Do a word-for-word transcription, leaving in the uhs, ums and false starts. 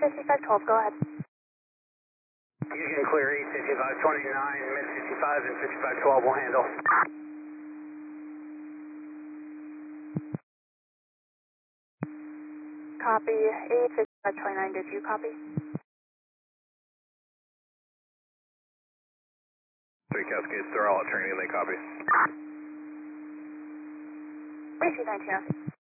fifty-five twelve, go ahead. You can clear eight fifty-five twenty-nine, mid fifty-five and fifty-five twelve will handle. Copy, eight fifty-five twenty-nine, did you copy? Three Cascades, they're all at training, they copy. three two nineteen.